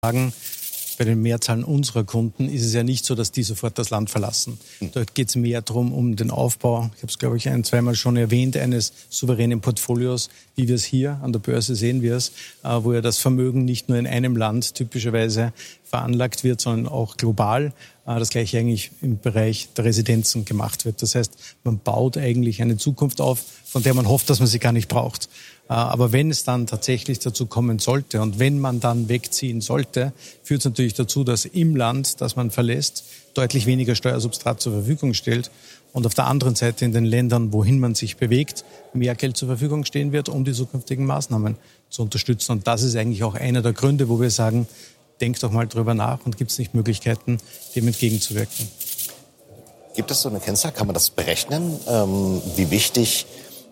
sagen, bei den Mehrzahlen unserer Kunden ist es ja nicht so, dass die sofort das Land verlassen. Dort geht es mehr darum, um den Aufbau, ich habe es, glaube ich, zweimal schon erwähnt, eines souveränen Portfolios, wie wir es hier an der Börse sehen wir es, wo ja das Vermögen nicht nur in einem Land typischerweise veranlagt wird, sondern auch global. Das gleiche eigentlich im Bereich der Residenzen gemacht wird. Das heißt, man baut eigentlich eine Zukunft auf, von der man hofft, dass man sie gar nicht braucht. Aber wenn es dann tatsächlich dazu kommen sollte und wenn man dann wegziehen sollte, führt es natürlich dazu, dass im Land, das man verlässt, deutlich weniger Steuersubstrat zur Verfügung stellt und auf der anderen Seite in den Ländern, wohin man sich bewegt, mehr Geld zur Verfügung stehen wird, um die zukünftigen Maßnahmen zu unterstützen. Und das ist eigentlich auch einer der Gründe, wo wir sagen, denkt doch mal drüber nach und gibt es nicht Möglichkeiten, dem entgegenzuwirken. Gibt es so eine Kennzahl? Kann man das berechnen? Wie wichtig,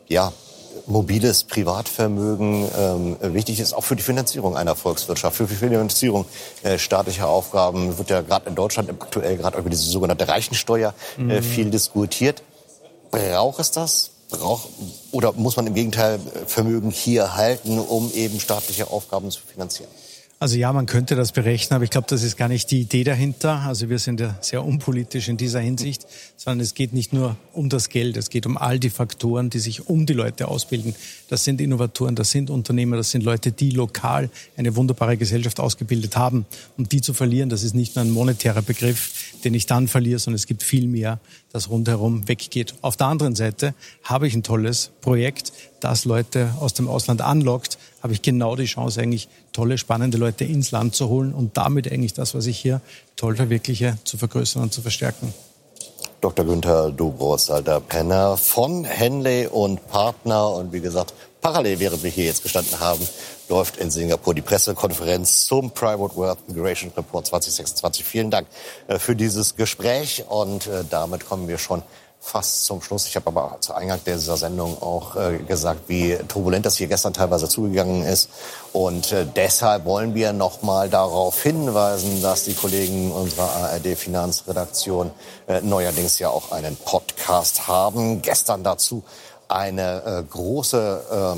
mobiles Privatvermögen wichtig ist, auch für die Finanzierung einer Volkswirtschaft, für die Finanzierung staatlicher Aufgaben. Wird ja gerade in Deutschland aktuell gerade über diese sogenannte Reichensteuer viel diskutiert. Braucht es das? Oder muss man im Gegenteil Vermögen hier halten, um eben staatliche Aufgaben zu finanzieren? Also ja, man könnte das berechnen, aber ich glaube, das ist gar nicht die Idee dahinter. Also wir sind ja sehr unpolitisch in dieser Hinsicht, sondern es geht nicht nur um das Geld, es geht um all die Faktoren, die sich um die Leute ausbilden. Das sind Innovatoren, das sind Unternehmer, das sind Leute, die lokal eine wunderbare Gesellschaft ausgebildet haben. Und die zu verlieren, das ist nicht nur ein monetärer Begriff, den ich dann verliere, sondern es gibt viel mehr, das rundherum weggeht. Auf der anderen Seite habe ich ein tolles Projekt, das Leute aus dem Ausland anlockt, habe ich genau die Chance, eigentlich tolle, spannende Leute ins Land zu holen und damit eigentlich das, was ich hier toll verwirkliche, zu vergrößern und zu verstärken. Dr. Günther Dobrow-Salter-Penner von Henley und Partner. Und wie gesagt, parallel, während wir hier jetzt gestanden haben, läuft in Singapur die Pressekonferenz zum Private Wealth Migration Report 2026. Vielen Dank für dieses Gespräch. Und damit kommen wir schon fast zum Schluss. Ich habe aber zu Eingang dieser Sendung auch gesagt, wie turbulent das hier gestern teilweise zugegangen ist. Und deshalb wollen wir noch mal darauf hinweisen, dass die Kollegen unserer ARD-Finanzredaktion neuerdings ja auch einen Podcast haben. Gestern dazu ein großer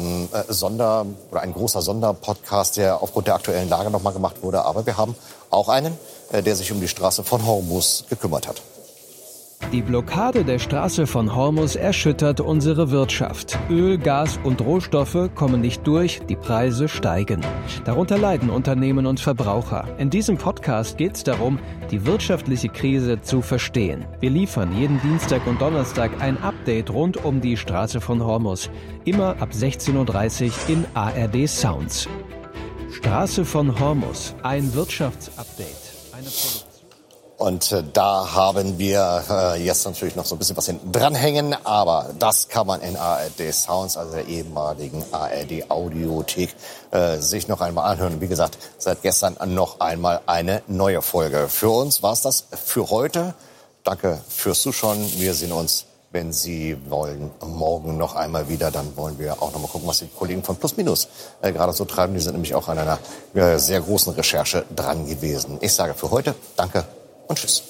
Sonderpodcast, der aufgrund der aktuellen Lage noch mal gemacht wurde. Aber wir haben auch einen, der sich um die Straße von Hormuz gekümmert hat. Die Blockade der Straße von Hormuz erschüttert unsere Wirtschaft. Öl, Gas und Rohstoffe kommen nicht durch, die Preise steigen. Darunter leiden Unternehmen und Verbraucher. In diesem Podcast geht es darum, die wirtschaftliche Krise zu verstehen. Wir liefern jeden Dienstag und Donnerstag ein Update rund um die Straße von Hormuz. Immer ab 16:30 Uhr in ARD Sounds. Straße von Hormuz, ein Wirtschaftsupdate. Eine Produktion. Und da haben wir jetzt natürlich noch so ein bisschen was hinten dranhängen, aber das kann man in ARD Sounds, also der ehemaligen ARD Audiothek, sich noch einmal anhören. Und wie gesagt, seit gestern noch einmal eine neue Folge. Für uns war es das für heute. Danke fürs Zuschauen. Wir sehen uns, wenn Sie wollen, morgen noch einmal wieder. Dann wollen wir auch noch mal gucken, was die Kollegen von Plus Minus gerade so treiben. Die sind nämlich auch an einer sehr großen Recherche dran gewesen. Ich sage für heute danke und tschüss.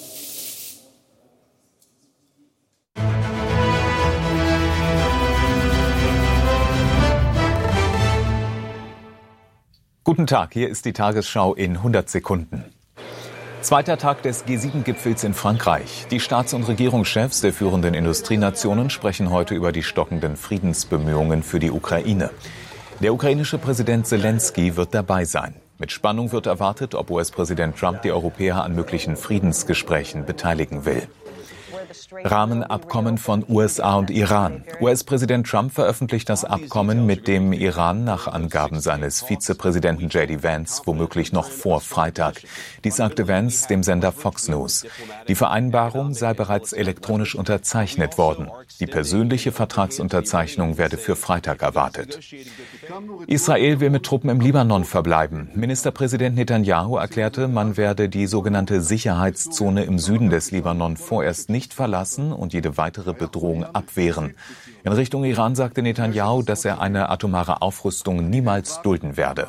Guten Tag, hier ist die Tagesschau in 100 Sekunden. Zweiter Tag des G7-Gipfels in Frankreich. Die Staats- und Regierungschefs der führenden Industrienationen sprechen heute über die stockenden Friedensbemühungen für die Ukraine. Der ukrainische Präsident Selenskyj wird dabei sein. Mit Spannung wird erwartet, ob US-Präsident Trump die Europäer an möglichen Friedensgesprächen beteiligen will. Rahmenabkommen von USA und Iran. US-Präsident Trump veröffentlicht das Abkommen mit dem Iran nach Angaben seines Vizepräsidenten J.D. Vance womöglich noch vor Freitag. Dies sagte Vance dem Sender Fox News. Die Vereinbarung sei bereits elektronisch unterzeichnet worden. Die persönliche Vertragsunterzeichnung werde für Freitag erwartet. Israel will mit Truppen im Libanon verbleiben. Ministerpräsident Netanyahu erklärte, man werde die sogenannte Sicherheitszone im Süden des Libanon vorerst nicht verlassen und jede weitere Bedrohung abwehren. In Richtung Iran sagte Netanyahu, dass er eine atomare Aufrüstung niemals dulden werde.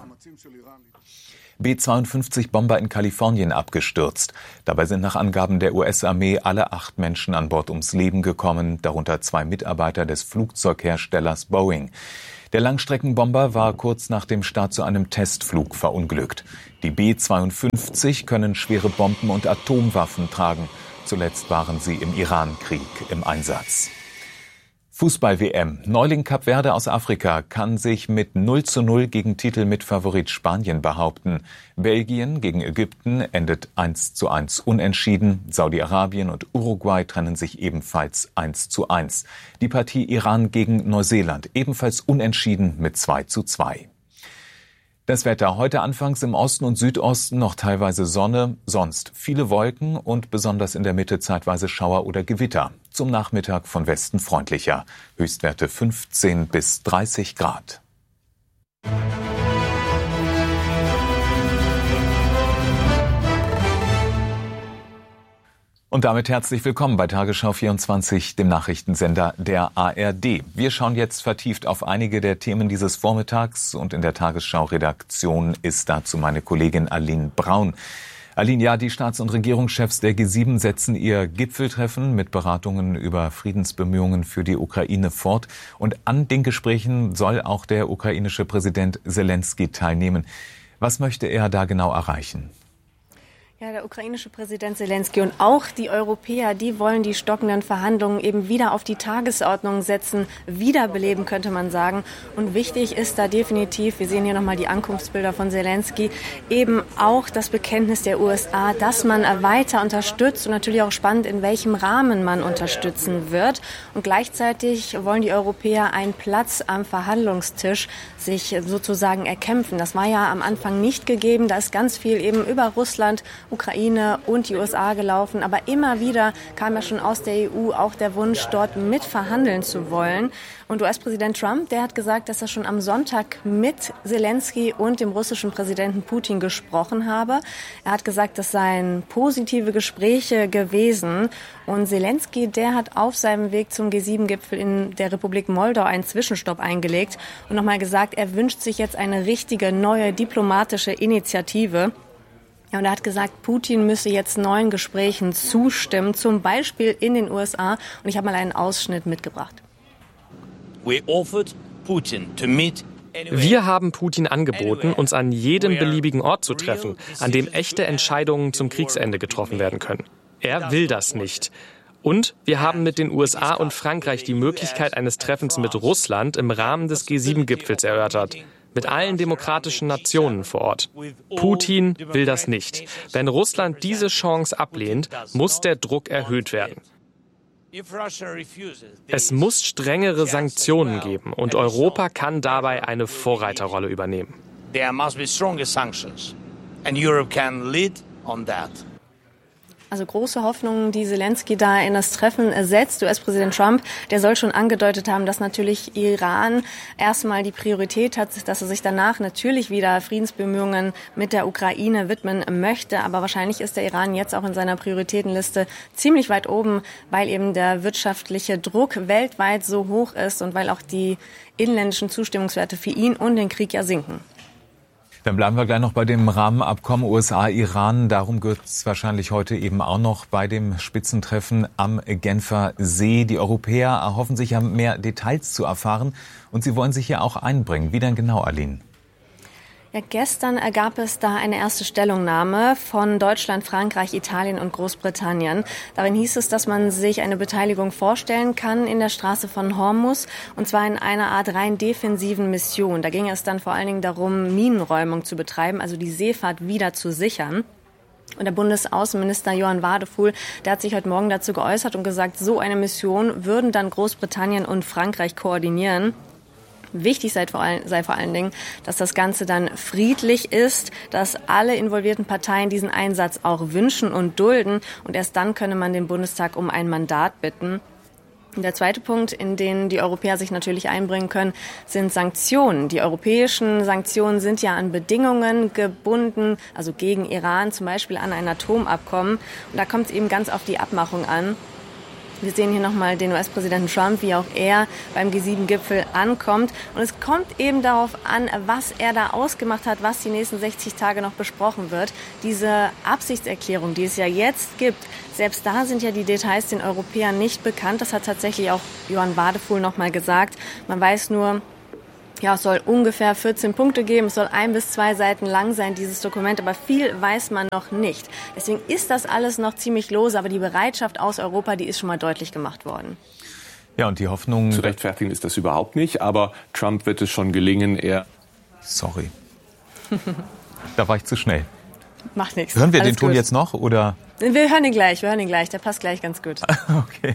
B-52-Bomber in Kalifornien abgestürzt. Dabei sind nach Angaben der US-Armee alle 8 Menschen an Bord ums Leben gekommen, darunter 2 Mitarbeiter des Flugzeugherstellers Boeing. Der Langstreckenbomber war kurz nach dem Start zu einem Testflug verunglückt. Die B-52 können schwere Bomben und Atomwaffen tragen. Zuletzt waren sie im Iran-Krieg im Einsatz. Fußball-WM. Neuling Kap Verde aus Afrika kann sich mit 0:0 gegen Titelmitfavorit Spanien behaupten. Belgien gegen Ägypten endet 1:1 unentschieden. Saudi-Arabien und Uruguay trennen sich ebenfalls 1:1. Die Partie Iran gegen Neuseeland ebenfalls unentschieden mit 2:2. Das Wetter heute anfangs im Osten und Südosten noch teilweise Sonne, sonst viele Wolken und besonders in der Mitte zeitweise Schauer oder Gewitter. Zum Nachmittag von Westen freundlicher. Höchstwerte 15 bis 30 Grad. Und damit herzlich willkommen bei Tagesschau 24, dem Nachrichtensender der ARD. Wir schauen jetzt vertieft auf einige der Themen dieses Vormittags und in der Tagesschau-Redaktion ist dazu meine Kollegin Aline Braun. Aline, ja, die Staats- und Regierungschefs der G7 setzen ihr Gipfeltreffen mit Beratungen über Friedensbemühungen für die Ukraine fort. Und an den Gesprächen soll auch der ukrainische Präsident Selenskyj teilnehmen. Was möchte er da genau erreichen? Ja, der ukrainische Präsident Selenskyj und auch die Europäer, die wollen die stockenden Verhandlungen eben wieder auf die Tagesordnung setzen, wiederbeleben, könnte man sagen. Und wichtig ist da definitiv, wir sehen hier nochmal die Ankunftsbilder von Selenskyj, eben auch das Bekenntnis der USA, dass man weiter unterstützt und natürlich auch spannend, in welchem Rahmen man unterstützen wird. Und gleichzeitig wollen die Europäer einen Platz am Verhandlungstisch sich sozusagen erkämpfen. Das war ja am Anfang nicht gegeben. Da ist ganz viel eben über Russland, Ukraine und die USA gelaufen. Aber immer wieder kam ja schon aus der EU auch der Wunsch, dort mitverhandeln zu wollen. Und US-Präsident Trump, der hat gesagt, dass er schon am Sonntag mit Selenskyj und dem russischen Präsidenten Putin gesprochen habe. Er hat gesagt, das seien positive Gespräche gewesen. Und Selenskyj, der hat auf seinem Weg zum G7-Gipfel in der Republik Moldau einen Zwischenstopp eingelegt und nochmal gesagt, er wünscht sich jetzt eine richtige neue diplomatische Initiative. Ja, und er hat gesagt, Putin müsse jetzt neuen Gesprächen zustimmen, zum Beispiel in den USA. Und ich habe mal einen Ausschnitt mitgebracht. Wir haben Putin angeboten, uns an jedem beliebigen Ort zu treffen, an dem echte Entscheidungen zum Kriegsende getroffen werden können. Er will das nicht. Und wir haben mit den USA und Frankreich die Möglichkeit eines Treffens mit Russland im Rahmen des G7-Gipfels erörtert. Mit allen demokratischen Nationen vor Ort. Putin will das nicht. Wenn Russland diese Chance ablehnt, muss der Druck erhöht werden. Es muss strengere Sanktionen geben und Europa kann dabei eine Vorreiterrolle übernehmen. Also große Hoffnungen, die Selenskyj da in das Treffen setzt. US-Präsident Trump, der soll schon angedeutet haben, dass natürlich Iran erstmal die Priorität hat, dass er sich danach natürlich wieder Friedensbemühungen mit der Ukraine widmen möchte. Aber wahrscheinlich ist der Iran jetzt auch in seiner Prioritätenliste ziemlich weit oben, weil eben der wirtschaftliche Druck weltweit so hoch ist und weil auch die inländischen Zustimmungswerte für ihn und den Krieg ja sinken. Dann bleiben wir gleich noch bei dem Rahmenabkommen USA-Iran. Darum wird es wahrscheinlich heute eben auch noch bei dem Spitzentreffen am Genfer See. Die Europäer erhoffen sich ja mehr Details zu erfahren und sie wollen sich ja auch einbringen. Wie denn genau, Aline? Ja, gestern gab es da eine erste Stellungnahme von Deutschland, Frankreich, Italien und Großbritannien. Darin hieß es, dass man sich eine Beteiligung vorstellen kann in der Straße von Hormuz, und zwar in einer Art rein defensiven Mission. Da ging es dann vor allen Dingen darum, Minenräumung zu betreiben, also die Seefahrt wieder zu sichern. Und der Bundesaußenminister Johann Wadefuhl, der hat sich heute Morgen dazu geäußert und gesagt, so eine Mission würden dann Großbritannien und Frankreich koordinieren. Wichtig sei vor allen Dingen, dass das Ganze dann friedlich ist, dass alle involvierten Parteien diesen Einsatz auch wünschen und dulden. Und erst dann könne man den Bundestag um ein Mandat bitten. Und der zweite Punkt, in den die Europäer sich natürlich einbringen können, sind Sanktionen. Die europäischen Sanktionen sind ja an Bedingungen gebunden, also gegen Iran, zum Beispiel an ein Atomabkommen. Und da kommt es eben ganz auf die Abmachung an. Wir sehen hier nochmal den US-Präsidenten Trump, wie auch er beim G7-Gipfel ankommt. Und es kommt eben darauf an, was er da ausgemacht hat, was die nächsten 60 Tage noch besprochen wird. Diese Absichtserklärung, die es ja jetzt gibt, selbst da sind ja die Details den Europäern nicht bekannt. Das hat tatsächlich auch Johann Wadefuhl nochmal gesagt. Man weiß nur, Ja, es soll ungefähr 14 Punkte geben. Es soll 1 bis 2 Seiten lang sein, dieses Dokument. Aber viel weiß man noch nicht. Deswegen ist das alles noch ziemlich lose. Aber die Bereitschaft aus Europa, die ist schon mal deutlich gemacht worden. Ja, und die Hoffnung... Zu rechtfertigen ist das überhaupt nicht. Aber Trump wird es schon gelingen, Sorry. Da war ich zu schnell. Macht nichts. Hören wir Alles den Ton gut. jetzt noch, oder? Wir hören ihn gleich. Der passt gleich ganz gut. Okay.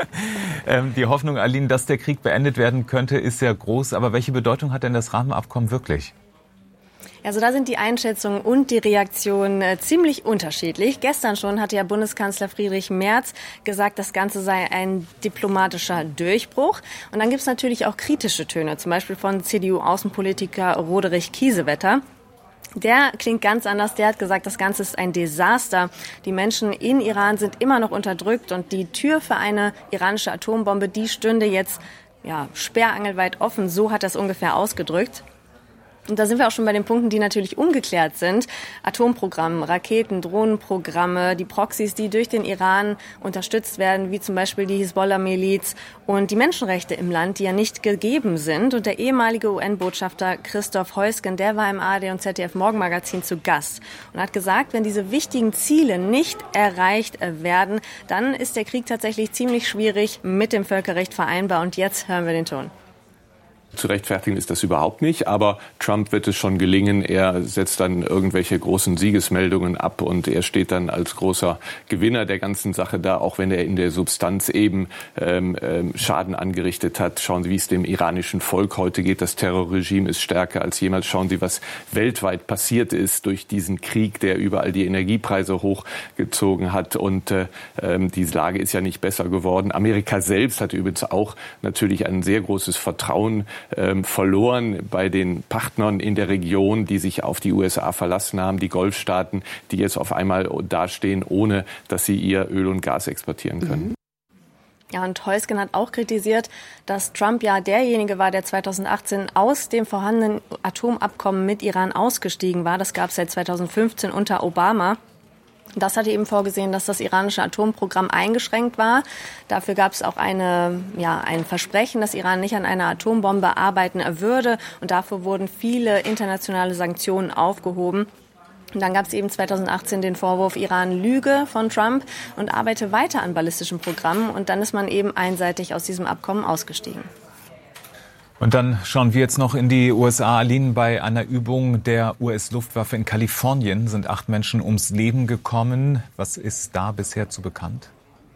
Die Hoffnung, Aline, dass der Krieg beendet werden könnte, ist sehr groß. Aber welche Bedeutung hat denn das Rahmenabkommen wirklich? Also da sind die Einschätzungen und die Reaktionen ziemlich unterschiedlich. Gestern schon hatte ja Bundeskanzler Friedrich Merz gesagt, das Ganze sei ein diplomatischer Durchbruch. Und dann gibt es natürlich auch kritische Töne, zum Beispiel von CDU-Außenpolitiker Roderich Kiesewetter. Der klingt ganz anders. Der hat gesagt, das Ganze ist ein Desaster. Die Menschen in Iran sind immer noch unterdrückt und die Tür für eine iranische Atombombe, die stünde jetzt sperrangelweit offen. So hat er es ungefähr ausgedrückt. Und da sind wir auch schon bei den Punkten, die natürlich ungeklärt sind. Atomprogramm, Raketen, Drohnenprogramme, die Proxys, die durch den Iran unterstützt werden, wie zum Beispiel die Hisbollah-Miliz und die Menschenrechte im Land, die ja nicht gegeben sind. Und der ehemalige UN-Botschafter Christoph Heusgen, der war im ARD und ZDF Morgenmagazin zu Gast und hat gesagt, wenn diese wichtigen Ziele nicht erreicht werden, dann ist der Krieg tatsächlich ziemlich schwierig mit dem Völkerrecht vereinbar. Und jetzt hören wir den Ton. Zu rechtfertigen ist das überhaupt nicht, aber Trump wird es schon gelingen. Er setzt dann irgendwelche großen Siegesmeldungen ab und er steht dann als großer Gewinner der ganzen Sache da, auch wenn er in der Substanz eben Schaden angerichtet hat. Schauen Sie, wie es dem iranischen Volk heute geht. Das Terrorregime ist stärker als jemals. Schauen Sie, was weltweit passiert ist durch diesen Krieg, der überall die Energiepreise hochgezogen hat. Und die Lage ist ja nicht besser geworden. Amerika selbst hat übrigens auch natürlich ein sehr großes Vertrauen verloren bei den Partnern in der Region, die sich auf die USA verlassen haben, die Golfstaaten, die jetzt auf einmal dastehen, ohne dass sie ihr Öl und Gas exportieren können. Ja, und Heusgen hat auch kritisiert, dass Trump ja derjenige war, der 2018 aus dem vorhandenen Atomabkommen mit Iran ausgestiegen war. Das gab es seit 2015 unter Obama. Das hatte eben vorgesehen, dass das iranische Atomprogramm eingeschränkt war. Dafür gab es auch ein Versprechen, dass Iran nicht an einer Atombombe arbeiten würde. Und dafür wurden viele internationale Sanktionen aufgehoben. Und dann gab es eben 2018 den Vorwurf, Iran lüge von Trump und arbeite weiter an ballistischen Programmen. Und dann ist man eben einseitig aus diesem Abkommen ausgestiegen. Und dann schauen wir jetzt noch in die USA. Aline, bei einer Übung der US-Luftwaffe in Kalifornien sind 8 Menschen ums Leben gekommen. Was ist da bisher zu bekannt?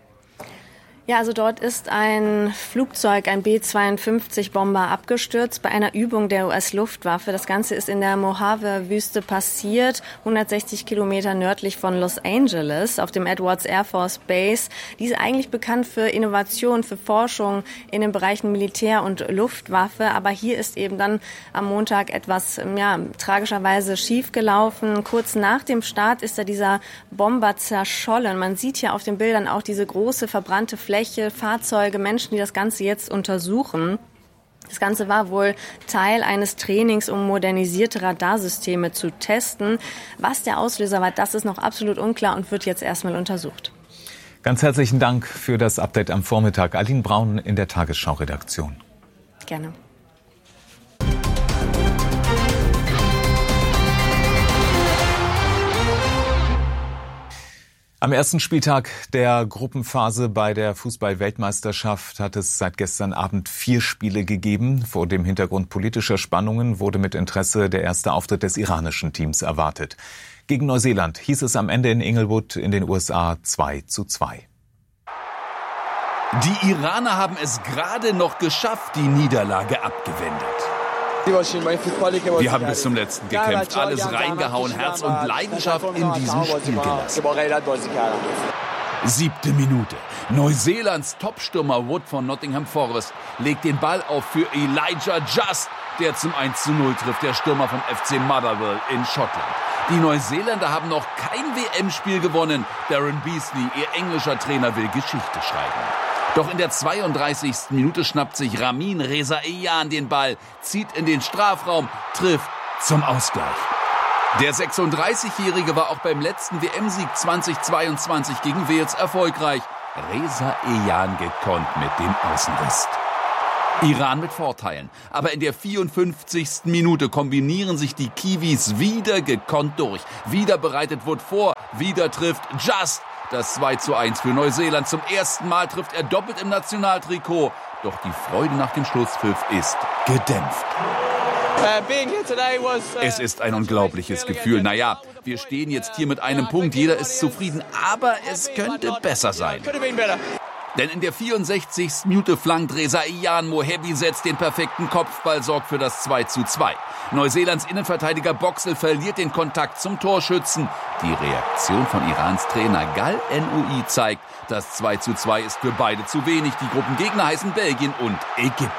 Ja, also dort ist ein Flugzeug, ein B-52-Bomber abgestürzt bei einer Übung der US-Luftwaffe. Das Ganze ist in der Mojave-Wüste passiert, 160 Kilometer nördlich von Los Angeles, auf dem Edwards Air Force Base. Die ist eigentlich bekannt für Innovation, für Forschung in den Bereichen Militär und Luftwaffe. Aber hier ist eben dann am Montag etwas tragischerweise schiefgelaufen. Kurz nach dem Start ist da dieser Bomber zerschollen. Man sieht hier auf den Bildern auch diese große verbrannte Fläche, Fahrzeuge, Menschen, die das Ganze jetzt untersuchen. Das Ganze war wohl Teil eines Trainings, um modernisierte Radarsysteme zu testen. Was der Auslöser war, das ist noch absolut unklar und wird jetzt erstmal untersucht. Ganz herzlichen Dank für das Update am Vormittag. Aline Braun in der Tagesschau-Redaktion. Gerne. Am ersten Spieltag der Gruppenphase bei der Fußball-Weltmeisterschaft hat es seit gestern Abend 4 Spiele gegeben. Vor dem Hintergrund politischer Spannungen wurde mit Interesse der erste Auftritt des iranischen Teams erwartet. Gegen Neuseeland hieß es am Ende in Inglewood in den USA 2:2. Die Iraner haben es gerade noch geschafft, die Niederlage abgewendet. Wir haben bis zum Letzten gekämpft, alles reingehauen, Herz und Leidenschaft in diesem Spiel gelassen. 7. Minute. Neuseelands Topstürmer Wood von Nottingham Forest legt den Ball auf für Elijah Just, der zum 1:0 trifft, der Stürmer vom FC Motherwell in Schottland. Die Neuseeländer haben noch kein WM-Spiel gewonnen. Darren Beasley, ihr englischer Trainer, will Geschichte schreiben. Doch in der 32. Minute schnappt sich Ramin Rezaian den Ball, zieht in den Strafraum, trifft zum Ausgleich. Der 36-Jährige war auch beim letzten WM-Sieg 2022 gegen Wales erfolgreich. Rezaian gekonnt mit dem Außenriss. Iran mit Vorteilen. Aber in der 54. Minute kombinieren sich die Kiwis wieder gekonnt durch. Wieder bereitet Wood vor, wieder trifft Just. Das 2:1 für Neuseeland. Zum ersten Mal trifft er doppelt im Nationaltrikot. Doch die Freude nach dem Schlusspfiff ist gedämpft. Es ist ein unglaubliches Gefühl. Naja, wir stehen jetzt hier mit einem Punkt. Jeder ist zufrieden, aber es könnte besser sein. Denn in der 64. Minute flankt Reza Ian, Mohebi setzt den perfekten Kopfball, sorgt für das 2:2. Neuseelands Innenverteidiger Boxel verliert den Kontakt zum Torschützen. Die Reaktion von Irans Trainer Gal Noui zeigt, das 2:2 ist für beide zu wenig. Die Gruppengegner heißen Belgien und Ägypten.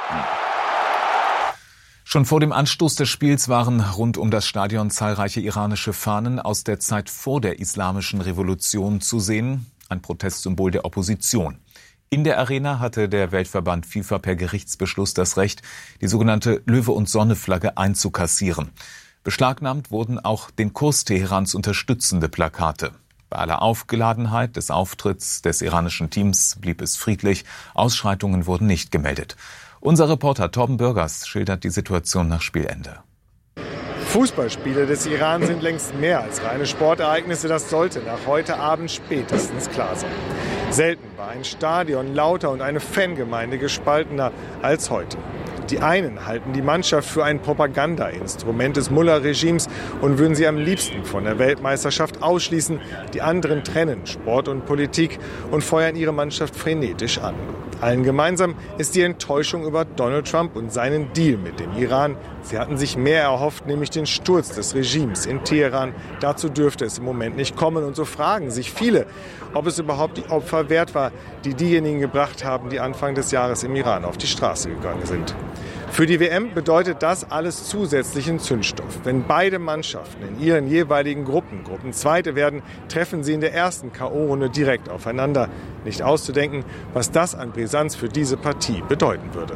Schon vor dem Anstoß des Spiels waren rund um das Stadion zahlreiche iranische Fahnen aus der Zeit vor der Islamischen Revolution zu sehen. Ein Protestsymbol der Opposition. In der Arena hatte der Weltverband FIFA per Gerichtsbeschluss das Recht, die sogenannte Löwe- und Sonne-Flagge einzukassieren. Beschlagnahmt wurden auch den Kurs Teherans unterstützende Plakate. Bei aller Aufgeladenheit des Auftritts des iranischen Teams blieb es friedlich. Ausschreitungen wurden nicht gemeldet. Unser Reporter Torben Bürgers schildert die Situation nach Spielende. Fußballspiele des Iran sind längst mehr als reine Sportereignisse. Das sollte nach heute Abend spätestens klar sein. Selten war ein Stadion lauter und eine Fangemeinde gespaltener als heute. Die einen halten die Mannschaft für ein Propagandainstrument des Mullah-Regimes und würden sie am liebsten von der Weltmeisterschaft ausschließen. Die anderen trennen Sport und Politik und feuern ihre Mannschaft frenetisch an. Allen gemeinsam ist die Enttäuschung über Donald Trump und seinen Deal mit dem Iran. Sie hatten sich mehr erhofft, nämlich den Sturz des Regimes in Teheran. Dazu dürfte es im Moment nicht kommen. Und so fragen sich viele, ob es überhaupt die Opfer wert war, die diejenigen gebracht haben, die Anfang des Jahres im Iran auf die Straße gegangen sind. Für die WM bedeutet das alles zusätzlichen Zündstoff. Wenn beide Mannschaften in ihren jeweiligen Gruppenzweite werden, treffen sie in der ersten K.O.-Runde direkt aufeinander. Nicht auszudenken, was das an Brisanz für diese Partie bedeuten würde.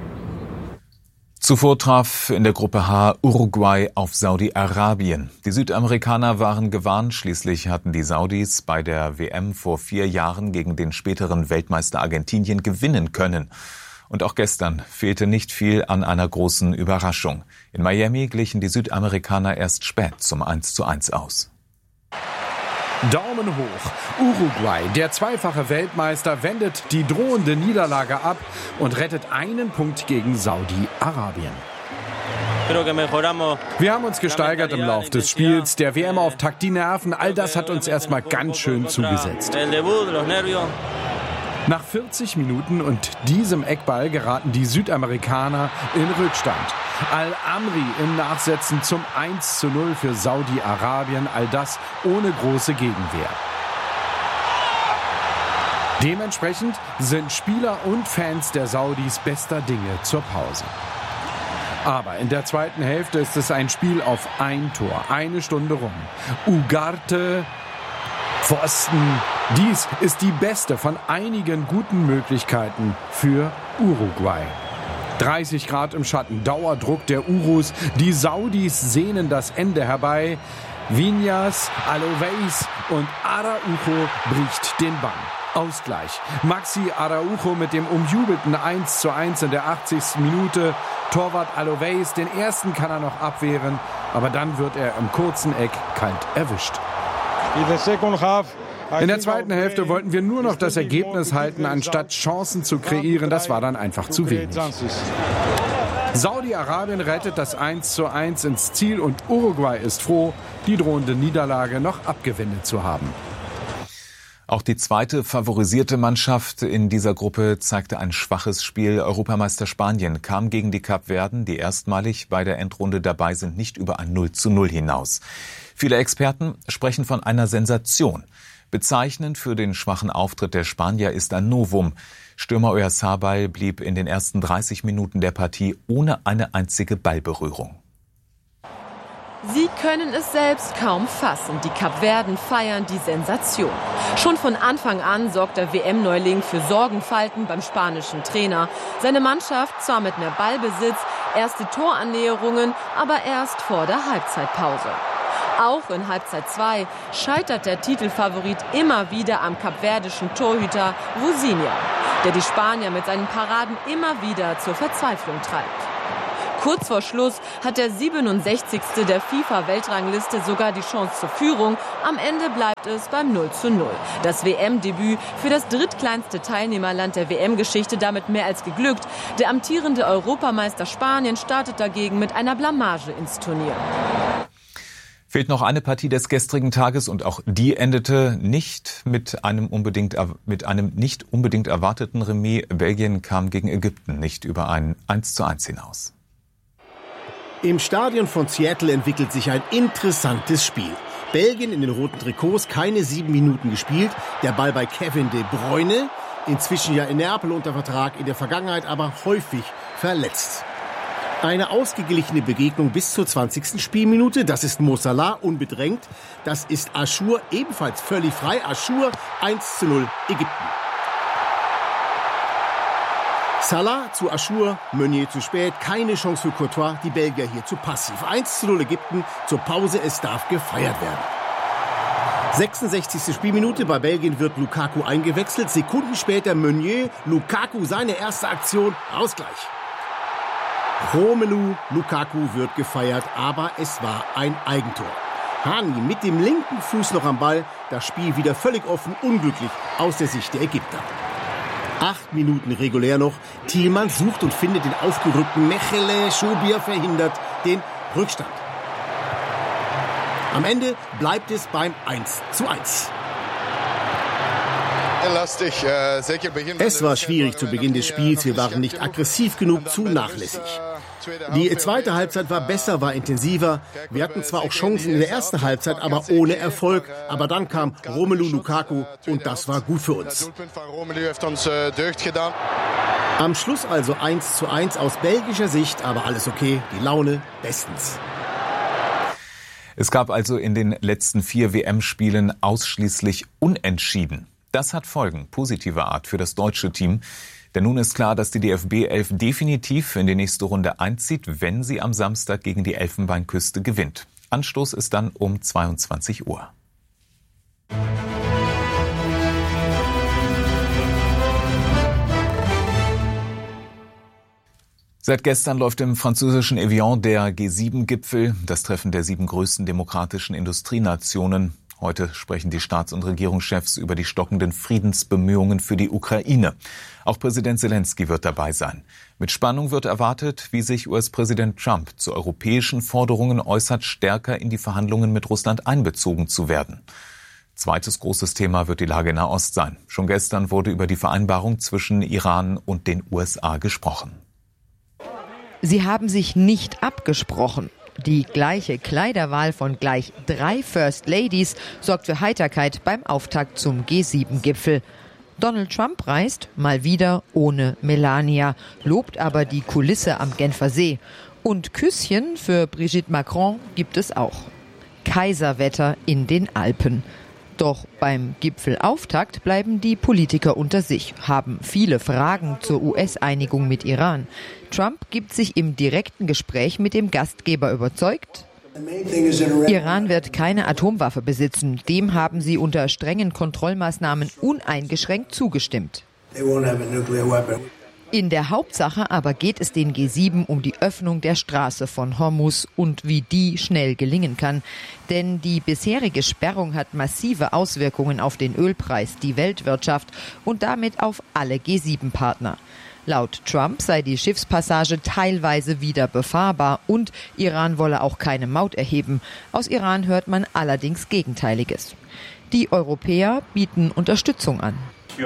Zuvor traf in der Gruppe H Uruguay auf Saudi-Arabien. Die Südamerikaner waren gewarnt. Schließlich hatten die Saudis bei der WM vor 4 Jahren gegen den späteren Weltmeister Argentinien gewinnen können. Und auch gestern fehlte nicht viel an einer großen Überraschung. In Miami glichen die Südamerikaner erst spät zum 1:1 aus. Daumen hoch. Uruguay, der zweifache Weltmeister, wendet die drohende Niederlage ab und rettet einen Punkt gegen Saudi-Arabien. Wir haben uns gesteigert im Lauf des Spiels, der WM-Auftakt, die Nerven, all das hat uns erstmal ganz schön zugesetzt. Nach 40 Minuten und diesem Eckball geraten die Südamerikaner in Rückstand. Al-Amri im Nachsetzen zum 1:0 für Saudi-Arabien, all das ohne große Gegenwehr. Dementsprechend sind Spieler und Fans der Saudis bester Dinge zur Pause. Aber in der zweiten Hälfte ist es ein Spiel auf ein Tor, 1 Stunde rum. Ugarte, Pfosten. Dies ist die beste von einigen guten Möglichkeiten für Uruguay. 30 Grad im Schatten, Dauerdruck der Urus. Die Saudis sehnen das Ende herbei. Viñas, Aloveis und Araujo bricht den Bann. Ausgleich. Maxi Araujo mit dem umjubelten 1:1 in der 80. Minute. Torwart Aloveis, den ersten kann er noch abwehren, aber dann wird er im kurzen Eck kalt erwischt. In der zweiten Hälfte wollten wir nur noch das Ergebnis halten, anstatt Chancen zu kreieren. Das war dann einfach zu wenig. Saudi-Arabien rettet das 1:1 ins Ziel und Uruguay ist froh, die drohende Niederlage noch abgewendet zu haben. Auch die zweite favorisierte Mannschaft in dieser Gruppe zeigte ein schwaches Spiel. Europameister Spanien kam gegen die Kapverden, die erstmalig bei der Endrunde dabei sind, nicht über ein 0:0 hinaus. Viele Experten sprechen von einer Sensation. Bezeichnend für den schwachen Auftritt der Spanier ist ein Novum. Stürmer Oyarzabal blieb in den ersten 30 Minuten der Partie ohne eine einzige Ballberührung. Sie können es selbst kaum fassen. Die Kapverden feiern die Sensation. Schon von Anfang an sorgt der WM-Neuling für Sorgenfalten beim spanischen Trainer. Seine Mannschaft zwar mit mehr Ballbesitz, erste Torannäherungen, aber erst vor der Halbzeitpause. Auch in Halbzeit 2 scheitert der Titelfavorit immer wieder am kapverdischen Torhüter Vozinha, der die Spanier mit seinen Paraden immer wieder zur Verzweiflung treibt. Kurz vor Schluss hat der 67. der FIFA-Weltrangliste sogar die Chance zur Führung. Am Ende bleibt es beim 0:0. Das WM-Debüt für das drittkleinste Teilnehmerland der WM-Geschichte damit mehr als geglückt. Der amtierende Europameister Spanien startet dagegen mit einer Blamage ins Turnier. Fehlt noch eine Partie des gestrigen Tages und auch die endete nicht mit einem nicht unbedingt erwarteten Remis. Belgien kam gegen Ägypten nicht über ein 1:1 hinaus. Im Stadion von Seattle entwickelt sich ein interessantes Spiel. Belgien in den roten Trikots, keine 7 Minuten gespielt. Der Ball bei Kevin De Bruyne, inzwischen ja in Neapel unter Vertrag, in der Vergangenheit aber häufig verletzt. Eine ausgeglichene Begegnung bis zur 20. Spielminute. Das ist Mo Salah, unbedrängt. Das ist Achour, ebenfalls völlig frei. Achour, 1:0 Ägypten. Salah zu Achour, Meunier zu spät, keine Chance für Courtois, die Belgier hier zu passiv. 1:0 Ägypten, zur Pause, es darf gefeiert werden. 66. Spielminute, bei Belgien wird Lukaku eingewechselt, Sekunden später Meunier, Lukaku seine erste Aktion, Ausgleich. Romelu Lukaku wird gefeiert, aber es war ein Eigentor. Hani mit dem linken Fuß noch am Ball, das Spiel wieder völlig offen, unglücklich aus der Sicht der Ägypter. 8 Minuten regulär noch. Thielmann sucht und findet den aufgerückten Mechele. Schobier verhindert den Rückstand. Am Ende bleibt es beim 1:1. Es war schwierig zu Beginn des Spiels. Wir waren nicht aggressiv genug, zu nachlässig. Die zweite Halbzeit war besser, war intensiver. Wir hatten zwar auch Chancen in der ersten Halbzeit, aber ohne Erfolg. Aber dann kam Romelu Lukaku und das war gut für uns. Am Schluss also 1:1 aus belgischer Sicht, aber alles okay, die Laune bestens. Es gab also in den letzten 4 WM-Spielen ausschließlich Unentschieden. Das hat Folgen positiver Art für das deutsche Team. Denn nun ist klar, dass die DFB 11 definitiv in die nächste Runde einzieht, wenn sie am Samstag gegen die Elfenbeinküste gewinnt. Anstoß ist dann um 22 Uhr. Seit gestern läuft im französischen Evian der G7-Gipfel, das Treffen der 7 größten demokratischen Industrienationen. Heute sprechen die Staats- und Regierungschefs über die stockenden Friedensbemühungen für die Ukraine. Auch Präsident Zelensky wird dabei sein. Mit Spannung wird erwartet, wie sich US-Präsident Trump zu europäischen Forderungen äußert, stärker in die Verhandlungen mit Russland einbezogen zu werden. Zweites großes Thema wird die Lage in Nahost sein. Schon gestern wurde über die Vereinbarung zwischen Iran und den USA gesprochen. Sie haben sich nicht abgesprochen. Die gleiche Kleiderwahl von gleich 3 First Ladies sorgt für Heiterkeit beim Auftakt zum G7-Gipfel. Donald Trump reist mal wieder ohne Melania, lobt aber die Kulisse am Genfer See. Und Küsschen für Brigitte Macron gibt es auch. Kaiserwetter in den Alpen. Doch beim Gipfelauftakt bleiben die Politiker unter sich, haben viele Fragen zur US-Einigung mit Iran. Trump gibt sich im direkten Gespräch mit dem Gastgeber überzeugt. Iran wird keine Atomwaffe besitzen. Dem haben sie unter strengen Kontrollmaßnahmen uneingeschränkt zugestimmt. In der Hauptsache aber geht es den G7 um die Öffnung der Straße von Hormuz und wie die schnell gelingen kann. Denn die bisherige Sperrung hat massive Auswirkungen auf den Ölpreis, die Weltwirtschaft und damit auf alle G7-Partner. Laut Trump sei die Schiffspassage teilweise wieder befahrbar und Iran wolle auch keine Maut erheben. Aus Iran hört man allerdings Gegenteiliges. Die Europäer bieten Unterstützung an.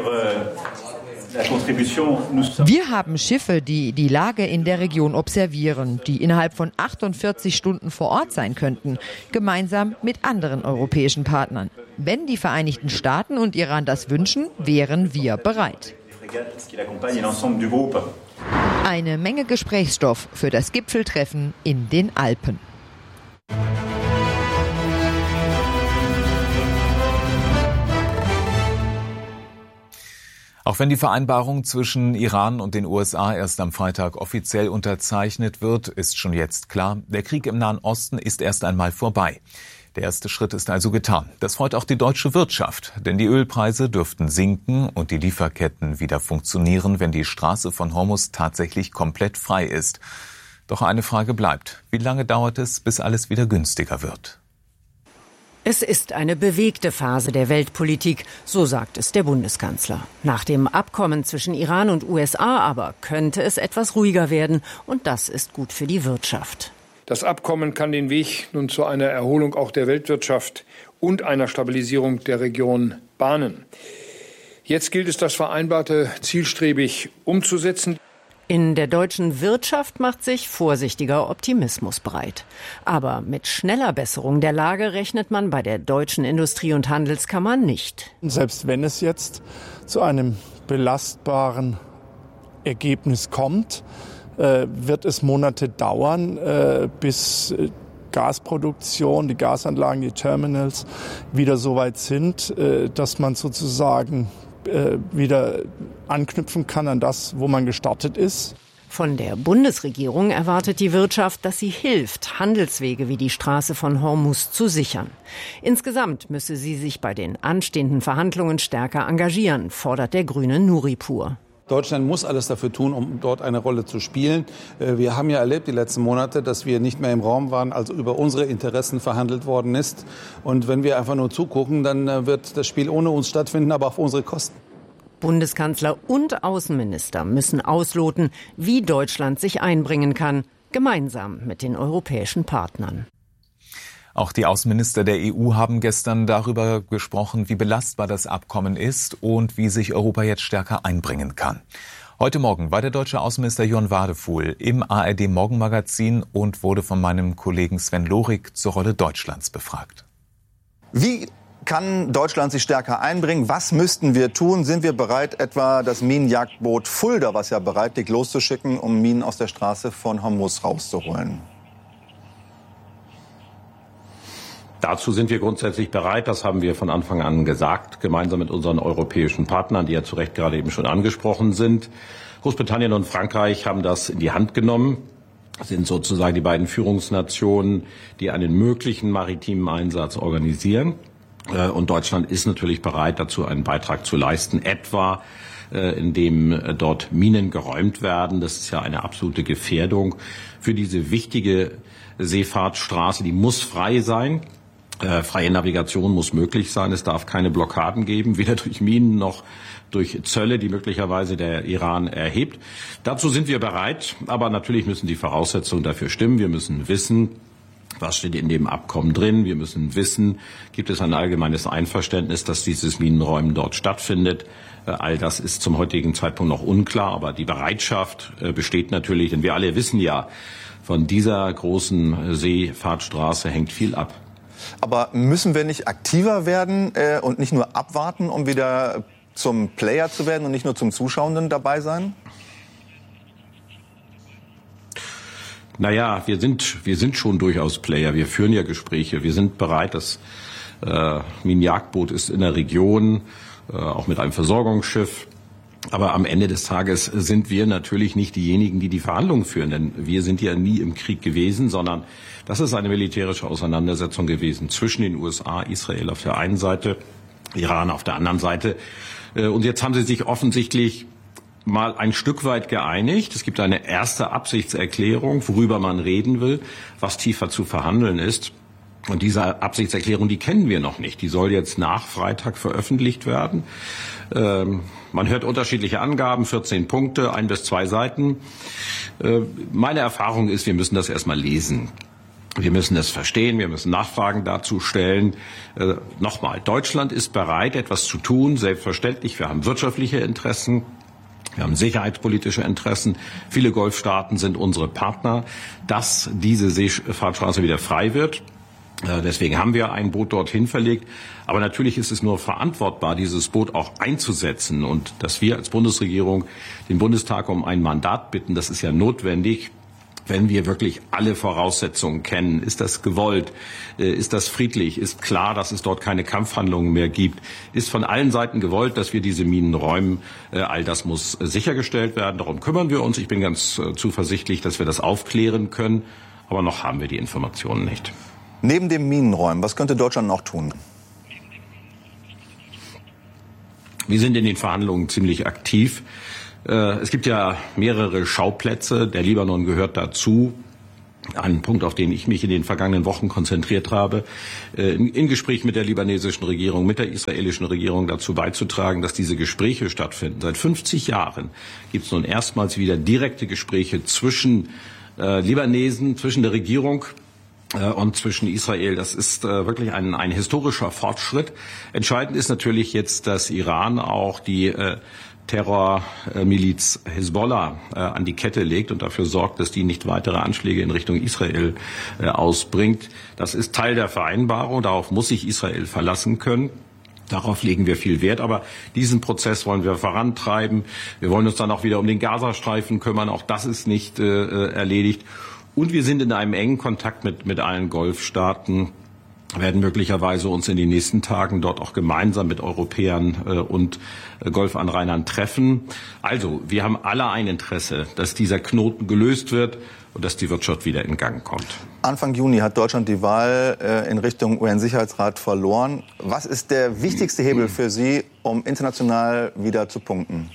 Wir haben Schiffe, die die Lage in der Region observieren, die innerhalb von 48 Stunden vor Ort sein könnten, gemeinsam mit anderen europäischen Partnern. Wenn die Vereinigten Staaten und Iran das wünschen, wären wir bereit. Eine Menge Gesprächsstoff für das Gipfeltreffen in den Alpen. Auch wenn die Vereinbarung zwischen Iran und den USA erst am Freitag offiziell unterzeichnet wird, ist schon jetzt klar, der Krieg im Nahen Osten ist erst einmal vorbei. Der erste Schritt ist also getan. Das freut auch die deutsche Wirtschaft, denn die Ölpreise dürften sinken und die Lieferketten wieder funktionieren, wenn die Straße von Hormuz tatsächlich komplett frei ist. Doch eine Frage bleibt: Wie lange dauert es, bis alles wieder günstiger wird? Es ist eine bewegte Phase der Weltpolitik, so sagt es der Bundeskanzler. Nach dem Abkommen zwischen Iran und USA aber könnte es etwas ruhiger werden, und das ist gut für die Wirtschaft. Das Abkommen kann den Weg nun zu einer Erholung auch der Weltwirtschaft und einer Stabilisierung der Region bahnen. Jetzt gilt es, das Vereinbarte zielstrebig umzusetzen. In der deutschen Wirtschaft macht sich vorsichtiger Optimismus breit. Aber mit schneller Besserung der Lage rechnet man bei der Deutschen Industrie- und Handelskammer nicht. Selbst wenn es jetzt zu einem belastbaren Ergebnis kommt, wird es Monate dauern, bis Gasproduktion, die Gasanlagen, die Terminals wieder so weit sind, dass man sozusagen wieder anknüpfen kann an das, wo man gestartet ist. Von der Bundesregierung erwartet die Wirtschaft, dass sie hilft, Handelswege wie die Straße von Hormuz zu sichern. Insgesamt müsse sie sich bei den anstehenden Verhandlungen stärker engagieren, fordert der Grüne Nuripur. Deutschland muss alles dafür tun, um dort eine Rolle zu spielen. Wir haben ja erlebt die letzten Monate, dass wir nicht mehr im Raum waren, als über unsere Interessen verhandelt worden ist. Und wenn wir einfach nur zugucken, dann wird das Spiel ohne uns stattfinden, aber auf unsere Kosten. Bundeskanzler und Außenminister müssen ausloten, wie Deutschland sich einbringen kann, gemeinsam mit den europäischen Partnern. Auch die Außenminister der EU haben gestern darüber gesprochen, wie belastbar das Abkommen ist und wie sich Europa jetzt stärker einbringen kann. Heute Morgen war der deutsche Außenminister Jörn Wadefuhl im ARD-Morgenmagazin und wurde von meinem Kollegen Sven Lorik zur Rolle Deutschlands befragt. Wie kann Deutschland sich stärker einbringen? Was müssten wir tun? Sind wir bereit, etwa das Minenjagdboot Fulda, was ja bereit liegt, loszuschicken, um Minen aus der Straße von Hormuz rauszuholen? Dazu sind wir grundsätzlich bereit. Das haben wir von Anfang an gesagt, gemeinsam mit unseren europäischen Partnern, die ja zu Recht gerade eben schon angesprochen sind. Großbritannien und Frankreich haben das in die Hand genommen, sind sozusagen die beiden Führungsnationen, die einen möglichen maritimen Einsatz organisieren. Und Deutschland ist natürlich bereit, dazu einen Beitrag zu leisten, etwa indem dort Minen geräumt werden. Das ist ja eine absolute Gefährdung für diese wichtige Seefahrtsstraße. Die muss frei sein. Freie Navigation muss möglich sein. Es darf keine Blockaden geben, weder durch Minen noch durch Zölle, die möglicherweise der Iran erhebt. Dazu sind wir bereit, aber natürlich müssen die Voraussetzungen dafür stimmen. Wir müssen wissen, was steht in dem Abkommen drin. Wir müssen wissen, gibt es ein allgemeines Einverständnis, dass dieses Minenräumen dort stattfindet. All das ist zum heutigen Zeitpunkt noch unklar, aber die Bereitschaft besteht natürlich, denn wir alle wissen ja, von dieser großen Seefahrtstraße hängt viel ab. Aber müssen wir nicht aktiver werden und nicht nur abwarten, um wieder zum Player zu werden und nicht nur zum Zuschauenden dabei sein? Naja, wir sind schon durchaus Player. Wir führen ja Gespräche. Wir sind bereit. Das Minenjagdboot ist in der Region, auch mit einem Versorgungsschiff. Aber am Ende des Tages sind wir natürlich nicht diejenigen, die die Verhandlungen führen. Denn wir sind ja nie im Krieg gewesen, sondern das ist eine militärische Auseinandersetzung gewesen zwischen den USA, Israel auf der einen Seite, Iran auf der anderen Seite. Und jetzt haben sie sich offensichtlich mal ein Stück weit geeinigt. Es gibt eine erste Absichtserklärung, worüber man reden will, was tiefer zu verhandeln ist. Und diese Absichtserklärung, die kennen wir noch nicht. Die soll jetzt nach Freitag veröffentlicht werden. Man hört unterschiedliche Angaben, 14 Punkte, 1 bis 2 Seiten. Meine Erfahrung ist, wir müssen das erstmal lesen. Wir müssen es verstehen, wir müssen Nachfragen dazu stellen. Nochmal, Deutschland ist bereit, etwas zu tun, selbstverständlich. Wir haben wirtschaftliche Interessen. Wir haben sicherheitspolitische Interessen. Viele Golfstaaten sind unsere Partner, dass diese Seefahrtstraße wieder frei wird. Deswegen haben wir ein Boot dorthin verlegt. Aber natürlich ist es nur verantwortbar, dieses Boot auch einzusetzen. Und dass wir als Bundesregierung den Bundestag um ein Mandat bitten, das ist ja notwendig, wenn wir wirklich alle Voraussetzungen kennen. Ist das gewollt? Ist das friedlich? Ist klar, dass es dort keine Kampfhandlungen mehr gibt? Ist von allen Seiten gewollt, dass wir diese Minen räumen? All das muss sichergestellt werden. Darum kümmern wir uns. Ich bin ganz zuversichtlich, dass wir das aufklären können. Aber noch haben wir die Informationen nicht. Neben dem Minenräumen, was könnte Deutschland noch tun? Wir sind in den Verhandlungen ziemlich aktiv. Es gibt ja mehrere Schauplätze. Der Libanon gehört dazu. Ein Punkt, auf den ich mich in den vergangenen Wochen konzentriert habe, in Gespräch mit der libanesischen Regierung, mit der israelischen Regierung dazu beizutragen, dass diese Gespräche stattfinden. Seit 50 Jahren gibt es nun erstmals wieder direkte Gespräche zwischen Libanesen, zwischen der Regierung und zwischen Israel. Das ist wirklich ein historischer Fortschritt. Entscheidend ist natürlich jetzt, dass Iran auch die Terrormiliz Hezbollah an die Kette legt und dafür sorgt, dass die nicht weitere Anschläge in Richtung Israel ausbringt. Das ist Teil der Vereinbarung. Darauf muss sich Israel verlassen können. Darauf legen wir viel Wert. Aber diesen Prozess wollen wir vorantreiben. Wir wollen uns dann auch wieder um den Gazastreifen kümmern. Auch das ist nicht erledigt. Und wir sind in einem engen Kontakt mit allen Golfstaaten, werden möglicherweise uns in den nächsten Tagen dort auch gemeinsam mit Europäern und Golfanrainern treffen. Also, wir haben alle ein Interesse, dass dieser Knoten gelöst wird und dass die Wirtschaft wieder in Gang kommt. Anfang Juni hat Deutschland die Wahl in Richtung UN-Sicherheitsrat verloren. Was ist der wichtigste Hebel für Sie, um international wieder zu punkten?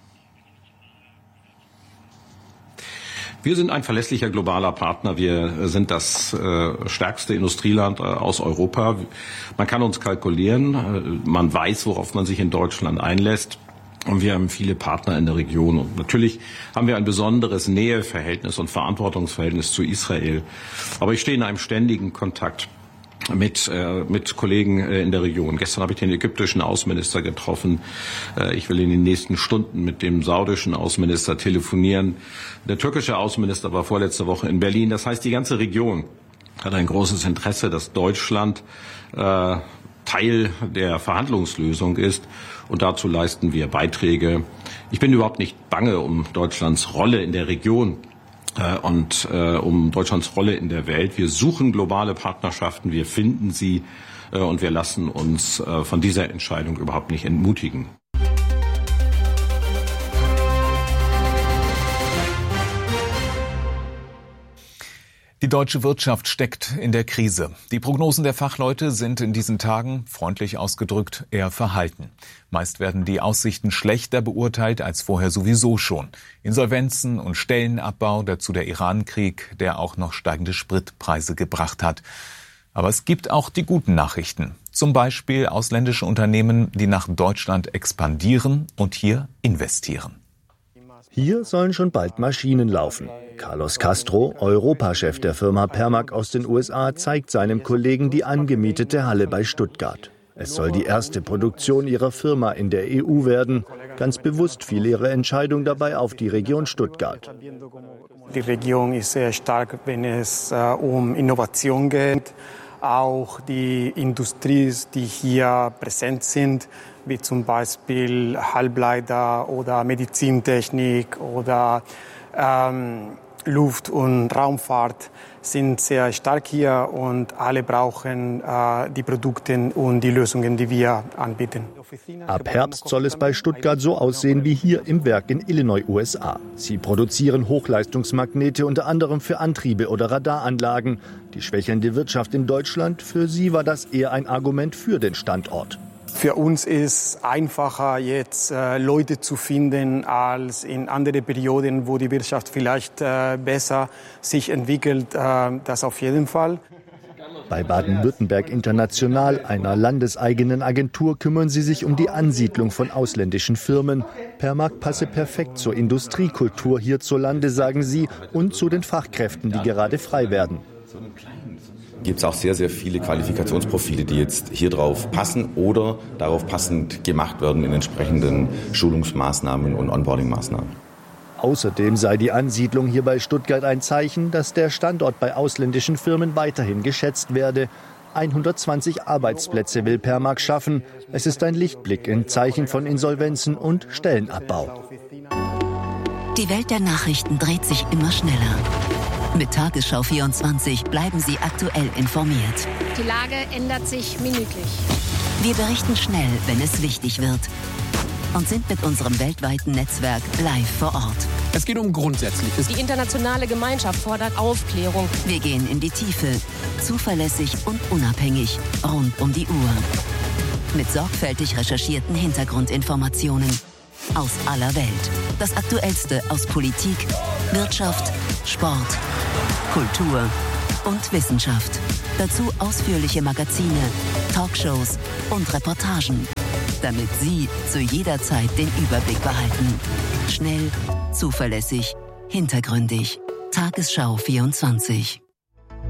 Wir sind ein verlässlicher globaler Partner. Wir sind das stärkste Industrieland aus Europa. Man kann uns kalkulieren. Man weiß, worauf man sich in Deutschland einlässt. Und wir haben viele Partner in der Region. Und natürlich haben wir ein besonderes Näheverhältnis und Verantwortungsverhältnis zu Israel. Aber ich stehe in einem ständigen Kontakt mit Kollegen in der Region. Gestern habe ich den ägyptischen Außenminister getroffen. Ich will in den nächsten Stunden mit dem saudischen Außenminister telefonieren. Der türkische Außenminister war vorletzte Woche in Berlin. Das heißt, die ganze Region hat ein großes Interesse, dass Deutschland Teil der Verhandlungslösung ist. Und dazu leisten wir Beiträge. Ich bin überhaupt nicht bange um Deutschlands Rolle in der Region und um Deutschlands Rolle in der Welt. Wir suchen globale Partnerschaften, wir finden sie und wir lassen uns von dieser Entscheidung überhaupt nicht entmutigen. Die deutsche Wirtschaft steckt in der Krise. Die Prognosen der Fachleute sind in diesen Tagen, freundlich ausgedrückt, eher verhalten. Meist werden die Aussichten schlechter beurteilt als vorher sowieso schon. Insolvenzen und Stellenabbau, dazu der Iran-Krieg, der auch noch steigende Spritpreise gebracht hat. Aber es gibt auch die guten Nachrichten. Zum Beispiel ausländische Unternehmen, die nach Deutschland expandieren und hier investieren. Hier sollen schon bald Maschinen laufen. Carlos Castro, Europachef der Firma Permac aus den USA, zeigt seinem Kollegen die angemietete Halle bei Stuttgart. Es soll die erste Produktion ihrer Firma in der EU werden. Ganz bewusst fiel ihre Entscheidung dabei auf die Region Stuttgart. Die Region ist sehr stark, wenn es um Innovation geht. Auch die Industrie, die hier präsent sind, wie zum Beispiel Halbleiter oder Medizintechnik oder Luft- und Raumfahrt, sind sehr stark hier und alle brauchen die Produkte und die Lösungen, die wir anbieten. Ab Herbst soll es bei Stuttgart so aussehen wie hier im Werk in Illinois, USA. Sie produzieren Hochleistungsmagnete unter anderem für Antriebe oder Radaranlagen. Die schwächelnde Wirtschaft in Deutschland, für sie war das eher ein Argument für den Standort. Für uns ist es einfacher, jetzt Leute zu finden, als in andere Perioden, wo die Wirtschaft vielleicht besser sich entwickelt. Das auf jeden Fall. Bei Baden-Württemberg International, einer landeseigenen Agentur, kümmern sie sich um die Ansiedlung von ausländischen Firmen. Permac passe perfekt zur Industriekultur hierzulande, sagen sie, und zu den Fachkräften, die gerade frei werden. Gibt es auch sehr, sehr viele Qualifikationsprofile, die jetzt hier drauf passen oder darauf passend gemacht werden in entsprechenden Schulungsmaßnahmen und Onboarding-Maßnahmen. Außerdem sei die Ansiedlung hier bei Stuttgart ein Zeichen, dass der Standort bei ausländischen Firmen weiterhin geschätzt werde. 120 Arbeitsplätze will Permac schaffen. Es ist ein Lichtblick in Zeichen von Insolvenzen und Stellenabbau. Die Welt der Nachrichten dreht sich immer schneller. Mit Tagesschau 24 bleiben Sie aktuell informiert. Die Lage ändert sich minütlich. Wir berichten schnell, wenn es wichtig wird. Und sind mit unserem weltweiten Netzwerk live vor Ort. Es geht um Grundsätzliches. Die internationale Gemeinschaft fordert Aufklärung. Wir gehen in die Tiefe. Zuverlässig und unabhängig. Rund um die Uhr. Mit sorgfältig recherchierten Hintergrundinformationen. Aus aller Welt. Das Aktuellste aus Politik, Wirtschaft, Sport, Kultur und Wissenschaft. Dazu ausführliche Magazine, Talkshows und Reportagen. Damit Sie zu jeder Zeit den Überblick behalten. Schnell, zuverlässig, hintergründig. Tagesschau 24.